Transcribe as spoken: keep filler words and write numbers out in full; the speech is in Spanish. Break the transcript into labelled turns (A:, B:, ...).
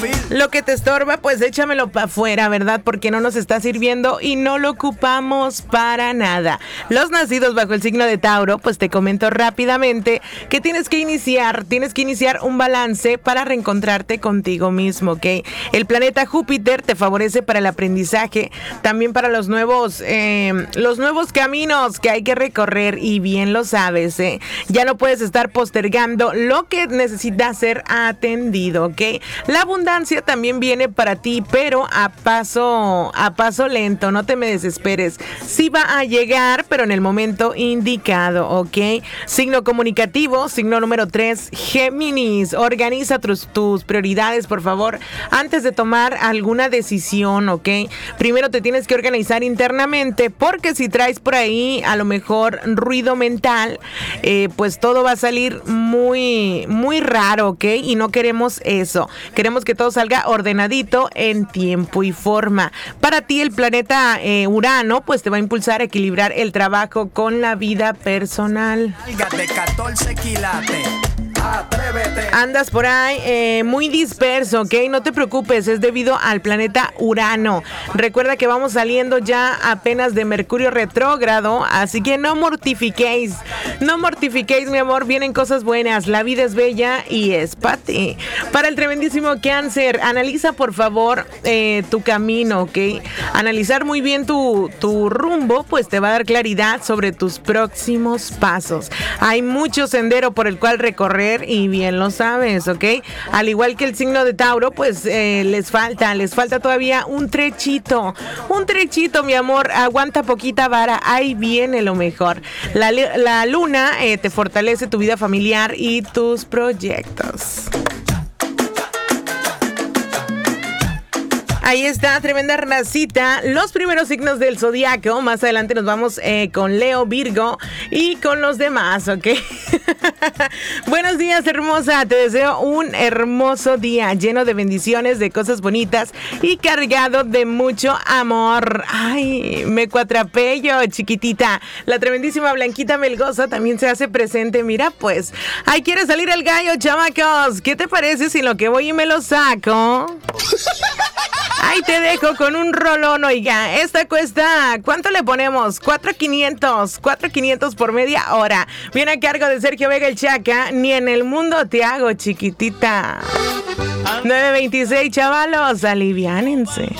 A: Lo que te estorba, pues échamelo para afuera, ¿verdad? Porque no nos está sirviendo y no lo ocupamos para nada. Los nacidos bajo el signo de Tauro, pues te comento rápidamente que tienes que iniciar, tienes que iniciar un balance para reencontrarte contigo mismo, ¿ok? El planeta Júpiter te favorece para el aprendizaje, también para los nuevos, eh, los nuevos caminos que hay que recorrer, y bien lo sabes, ¿eh? Ya no puedes estar postergando lo que necesita ser atendido, ¿ok? La abundancia también viene para ti, pero a paso a paso lento, no te me desesperes. Sí va a llegar, pero en el momento indicado, ¿ok? Signo comunicativo, signo número tres, Géminis. Organiza tus, tus prioridades, por favor, antes de tomar alguna decisión, ¿ok? Primero te tienes que organizar internamente, porque si traes por ahí a lo mejor ruido mental, eh, pues todo va a salir muy, muy raro, ¿ok? Y no queremos eso. Queremos que todo salga ordenadito en tiempo y forma. Para ti el planeta eh, Urano pues te va a impulsar a equilibrar el trabajo con la vida personal.
B: De catorce quilates. Atrévete.
A: Andas por ahí eh, muy disperso, ¿ok? No te preocupes, es debido al planeta Urano. Recuerda que vamos saliendo ya apenas de Mercurio retrógrado, así que no mortifiquéis, no mortifiquéis, mi amor, vienen cosas buenas, la vida es bella y es para ti. Para el tremendísimo Cáncer, analiza por favor eh, tu camino, ¿ok? Analizar muy bien tu, tu rumbo, pues te va a dar claridad sobre tus próximos pasos. Hay mucho sendero por el cual recorrer, y bien lo sabes, ¿ok? Al igual que el signo de Tauro, pues eh, les falta, les falta todavía un trechito, un trechito, mi amor, aguanta poquita vara, ahí viene lo mejor. La, la luna eh, te fortalece tu vida familiar y tus proyectos. Ahí está, tremenda racita. Los primeros signos del zodiaco. Más adelante nos vamos eh, con Leo, Virgo y con los demás, ¿ok? Buenos días, hermosa. Te deseo un hermoso día lleno de bendiciones, de cosas bonitas y cargado de mucho amor. Ay, me cuatrapello, chiquitita. La tremendísima Blanquita Melgoza también se hace presente. Mira, pues, ahí quiere salir el gallo, chamacos. ¿Qué te parece si lo que voy y me lo saco? Ahí te dejo con un rolón, oiga. Esta cuesta, ¿cuánto le ponemos? cuatro mil quinientos, cuatro mil quinientos por media hora. Viene a cargo de Sergio Vega el Chaca. Ni en el mundo te hago, chiquitita. nueve veintiséis, chavalos, aliviánense.